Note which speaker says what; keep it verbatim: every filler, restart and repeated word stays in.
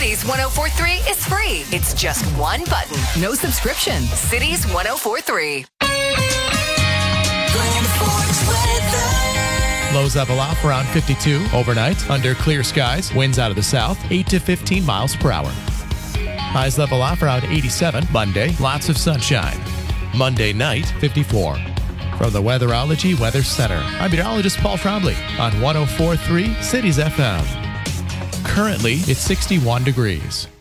Speaker 1: Cities one oh four three is free. It's just one button. No subscription. Cities one oh four three.
Speaker 2: Lows level off around fifty-two overnight. Under clear skies. Winds out of the south, eight to fifteen miles per hour. Highs level off around eighty-seven. Monday, lots of sunshine. Monday night, fifty-four. From the Weatherology Weather Center, I'm meteorologist Paul Trombley on one oh four three Cities F M. Currently, it's sixty-one degrees.